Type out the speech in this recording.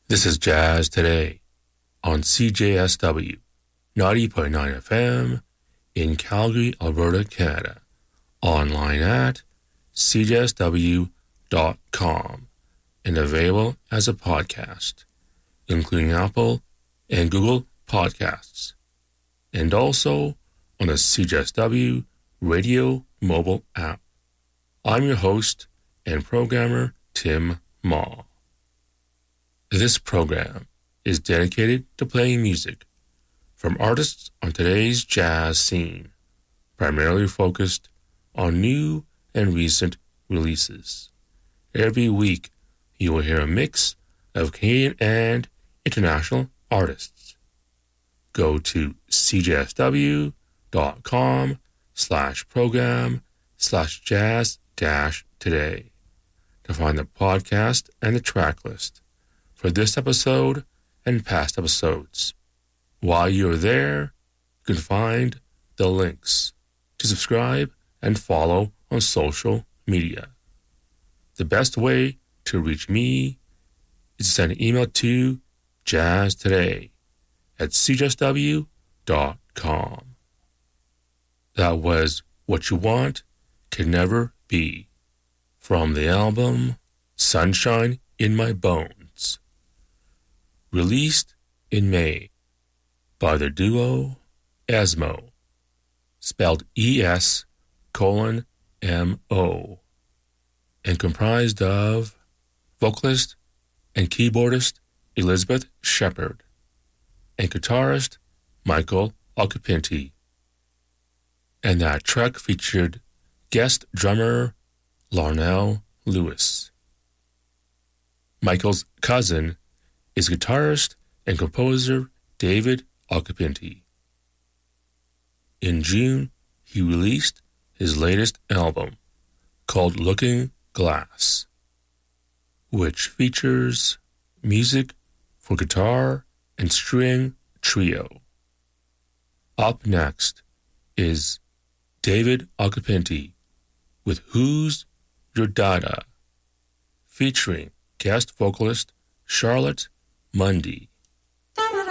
This is Jazz Today on CJSW 90.9 FM in Calgary, Alberta, Canada. Online at cjsw.com and available as a podcast, including Apple and Google Podcasts, and also on the CJSW Radio mobile app. I'm your host and programmer, Tim Ma. This program is dedicated to playing music from artists on today's jazz scene, primarily focused on new and recent releases. Every week, you will hear a mix of Canadian and international artists. Go to cjsw.com/program/jazz-today to find the podcast and the track list for this episode and past episodes. While you're there, you can find the links to subscribe and follow on social media. The best way to reach me is to send an email to jazztoday@cjsw.com. That was What You Want Can Never Be from the album Sunshine in My Bones, released in May by the duo Esmo, spelled ES:"MO, and comprised of vocalist and keyboardist Elizabeth Shepard and guitarist Michael Occhipinti. And that track featured guest drummer Larnell Lewis. Michael's cousin is guitarist and composer David Occhipinti. In June, he released his latest album called Looking Glass, which features music for guitar and string trio. Up next is David Occhipinti with Who's Your Dada, featuring guest vocalist Charlotte Mundy.